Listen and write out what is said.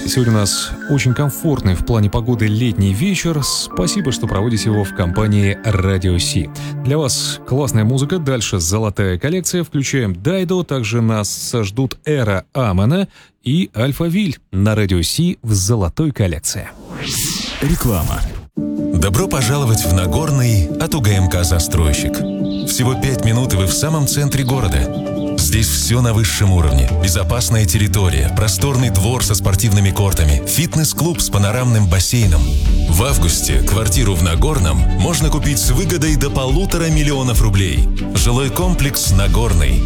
Сегодня у нас очень комфортный в плане погоды летний вечер. Спасибо, что проводите его в компании Radio C. Для вас классная музыка, дальше золотая коллекция. Включаем Дайдо, также нас ждут Эра Амена и Альфавиль на Radio C в золотой коллекции. Реклама. Добро пожаловать в Нагорный от УГМК «Застройщик». Всего 5 минут, и вы в самом центре города. Здесь все на высшем уровне. Безопасная территория, просторный двор со спортивными кортами, фитнес-клуб с панорамным бассейном. В августе квартиру в Нагорном можно купить с выгодой до 1,5 миллиона рублей. Жилой комплекс «Нагорный».